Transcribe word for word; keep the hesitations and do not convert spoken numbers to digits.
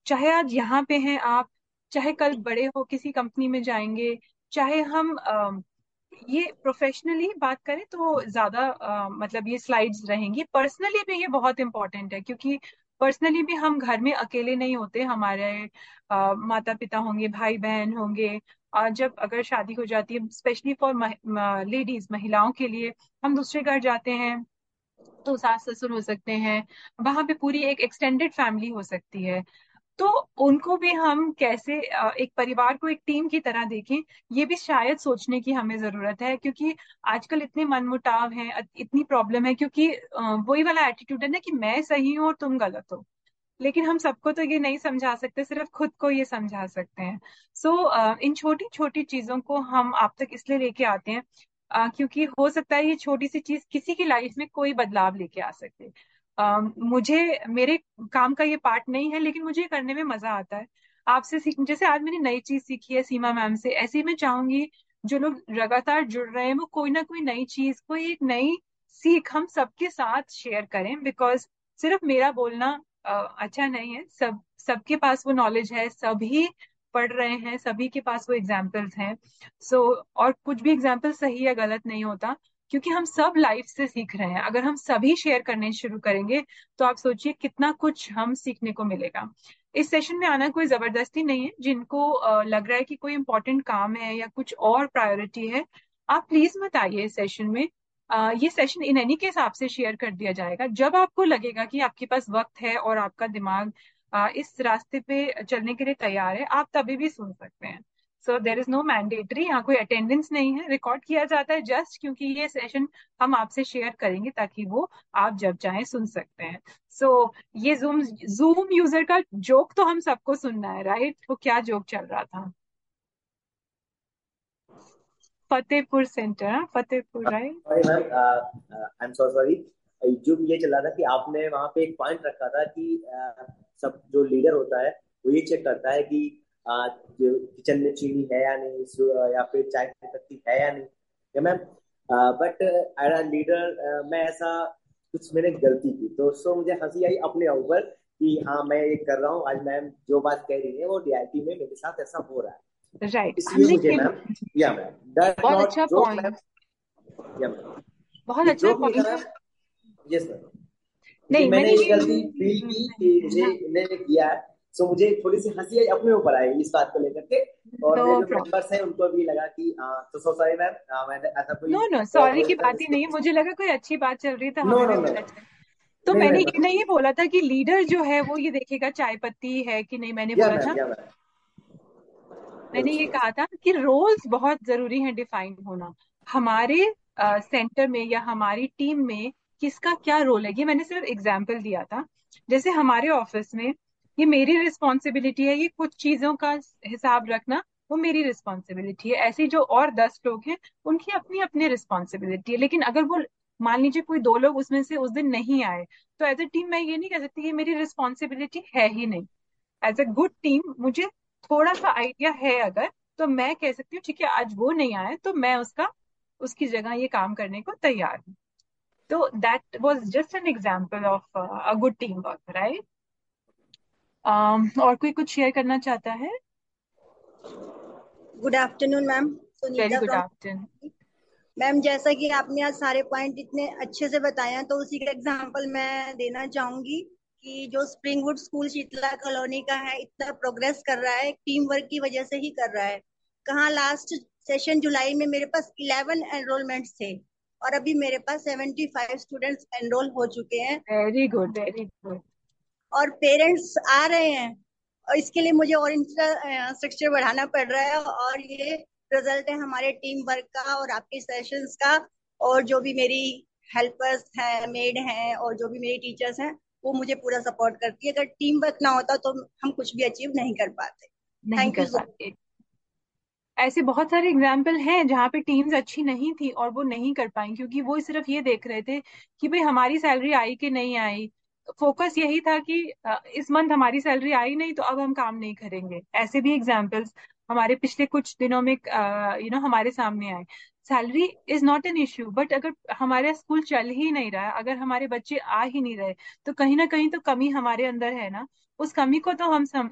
चाहे आज यहाँ पे हैं आप, चाहे कल बड़े हो किसी कंपनी में जाएंगे, चाहे हम अ, ये प्रोफेशनली बात करें तो ज्यादा अ, मतलब ये स्लाइड्स रहेंगी। पर्सनली भी ये बहुत इंपॉर्टेंट है, क्योंकि पर्सनली भी हम घर में अकेले नहीं होते, हमारे माता पिता होंगे, भाई बहन होंगे। और जब अगर शादी हो जाती है, स्पेशली फॉर लेडीज, महिलाओं के लिए, हम दूसरे घर जाते हैं तो सास ससुर हो सकते हैं, वहां पे पूरी एक एक्सटेंडेड फैमिली हो सकती है। तो उनको भी हम कैसे अ, एक परिवार को एक टीम की तरह देखें, ये भी शायद सोचने की हमें जरूरत है। क्योंकि आजकल इतने मनमुटाव हैं, अ- इतनी प्रॉब्लम है, क्योंकि अ, वही वाला एटीट्यूड है ना कि मैं सही हूँ और तुम गलत हो। लेकिन हम सबको तो ये नहीं समझा सकते, सिर्फ खुद को ये समझा सकते हैं। सो इन छोटी छोटी चीजों को हम आप तक इसलिए लेके आते हैं अ, क्योंकि हो सकता है ये छोटी सी चीज किसी की लाइफ में कोई बदलाव लेके आ सके। अ, मुझे मेरे काम का ये पार्ट नहीं है, लेकिन मुझे ये करने में मजा आता है। आपसे सीख, जैसे आज मैंने नई चीज सीखी है सीमा मैम से, ऐसे ही मैं चाहूंगी जो लोग लगातार जुड़ रहे हैं वो कोई ना कोई नई चीज, कोई एक नई सीख हम सबके साथ शेयर करें। बिकॉज सिर्फ मेरा बोलना अ, अच्छा नहीं है, सब सबके पास वो नॉलेज है, सभी पढ़ रहे हैं, सभी के पास वो एग्जाम्पल्स हैं। सो और कुछ भी एग्जाम्पल सही या गलत नहीं होता, क्योंकि हम सब लाइफ से सीख रहे हैं। अगर हम सभी शेयर करने शुरू करेंगे तो आप सोचिए कितना कुछ हम सीखने को मिलेगा। इस सेशन में आना कोई जबरदस्ती नहीं है। जिनको अ, लग रहा है कि कोई इंपॉर्टेंट काम है या कुछ और प्रायोरिटी है, आप प्लीज मत आइए इस सेशन में। अ, ये सेशन इन एनी केस आपसे शेयर कर दिया जाएगा। जब आपको लगेगा कि आपके पास वक्त है और आपका दिमाग अ, इस रास्ते पे चलने के लिए तैयार है, आप तभी भी सुन सकते हैं। सो देर इज नो मैंडेटरी, यहाँ कोई अटेंडेंस नहीं है, रिकॉर्ड किया जाता है जस्ट क्योंकि ये सेशन हम आपसे शेयर करेंगे ताकि वो आप जब चाहें सुन सकते हैं। सो ये जूम जूम यूजर का जोक तो हम सबको सुनना है, राइट? वो क्या जोक चल रहा था? फतेहपुर सेंटर, हाँ, Fatehpur, right. Sorry ma'am, I am so sorry. जो ये चल रहा था कि आपने वहां पे एक पॉइंट रखा था कि uh, सब जो लीडर होता है वो ये चेक करता है कि uh, जो किचन में चीनी है या नहीं, सु- या फिर चाय की पत्ती है या नहीं, या ma'am. But as a leader मैं ऐसा कुछ मैंने गलती की तो सो मुझे हंसी आई अपने ऊपर कि हाँ मैं ये कर रहा हूँ, आज मैम जो बात कह रही है वो रियलिटी में मेरे साथ ऐसा हो रहा है। तो राइट, इसलिए मुझे लेकिन मैम, या मैम, दैट बहुत नॉट अच्छा जोक मैम, पॉइंट, या मैम, बहुत ये अच्छा जोक नहीं था पॉइंट है। मैम। यस मैम, क्योंकि नहीं, मैंने मैंने ये ये गलती फील की कि मुझे इन्होंने किया है। सो मुझे थोड़ी सी हंसी आई अपने ऊपर आई इस बात को लेकर के। और नो मेरे जो प्रॉब्लम। मेंबर्स हैं उनको भी लगा कि हाँ, तो सो सॉरी मैम, मैंने ऐसा कोई नो नो, सॉरी की प्रोफेशनल बात ही नहीं है, मिस्टेक। मुझे लगा कोई अच्छी बात चल रही है तो नो हमें भी नो नो, बोलना चाहिए। तो नहीं मैंने नहीं ये मैम। नहीं बोला था कि लीडर जो है वो ये देखेगा चाय पत्ती है कि नहीं, मैंने या बोला था, मैम, या मैम। मैंने ये कहा था कि रोल्स बहुत जरूरी हैं डिफाइन होना। हमारे सेंटर में या हमारी टीम में किसका क्या रोल है, ये मैंने सिर्फ एग्जाम्पल दिया था। जैसे हमारे ऑफिस में ये मेरी रिस्पॉन्सिबिलिटी है, ये कुछ चीजों का हिसाब रखना वो मेरी रिस्पॉन्सिबिलिटी है। ऐसे जो और दस लोग हैं उनकी अपनी अपनी रिस्पॉन्सिबिलिटी है। लेकिन अगर वो, मान लीजिए कोई दो लोग उसमें से उस दिन नहीं आए, तो एज ए टीम मैं ये नहीं कह सकती कि मेरी रिस्पॉन्सिबिलिटी है ही नहीं। एज अ गुड टीम मुझे थोड़ा सा आइडिया है अगर, तो मैं कह सकती हूँ ठीक है आज वो नहीं आए तो मैं उसका उसकी जगह ये काम करने को तैयार हूँ। तो that was just an example of a good team work, right? और कोई कुछ शेयर करना चाहता है? Good afternoon ma'am, very Sunita good from. Afternoon. Ma'am जैसा कि आपने आज सारे पॉइंट इतने अच्छे से बताए हैं तो उसी का एग्जांपल मैं देना चाहूंगी कि जो स्प्रिंगवुड स्कूल शीतला कॉलोनी का है इतना प्रोग्रेस कर रहा है टीम वर्क की वजह से ही कर रहा है। कहाँ लास्ट सेशन जुलाई में मेरे पास इलेवन एनरोलमेंट्स थे और अभी मेरे पास सेवेंटी फाइव स्टूडेंट्स एनरोल हो चुके हैं वेरी गुड, वेरी गुड। और पेरेंट्स आ रहे हैं। और इसके लिए मुझे और इंफ्रास्ट्रक्चर बढ़ाना पड़ रहा है और ये रिजल्ट है हमारे टीम वर्क का और आपके सेशंस का। और जो भी मेरी हेल्पर्स हैं, मेड हैं और जो भी मेरी टीचर्स हैं वो मुझे पूरा सपोर्ट करती है। अगर टीम वर्क ना होता तो हम कुछ भी अचीव नहीं कर पाते। नहीं थैंक यू कर सो पाते। ऐसे बहुत सारे एग्जाम्पल हैं जहाँ पे टीम्स अच्छी नहीं थी और वो नहीं कर पाई, क्योंकि वो सिर्फ ये देख रहे थे कि भाई हमारी सैलरी आई कि नहीं आई। फोकस यही था कि अ, इस मंथ हमारी सैलरी आई नहीं तो अब हम काम नहीं करेंगे। ऐसे भी एग्जाम्पल्स हमारे पिछले कुछ दिनों में यू नो हमारे सामने आए। Salary is not an issue, but अगर हमारा स्कूल चल ही नहीं रहा, अगर हमारे बच्चे आ ही नहीं रहे, तो कहीं ना कहीं तो कमी हमारे अंदर है ना। उस कमी को तो हम सम,